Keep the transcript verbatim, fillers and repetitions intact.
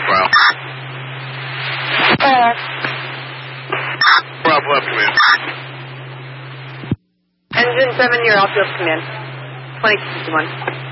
profile. Uh, Bravo left command. Engine seven, your outfield command. twenty-two fifty-one.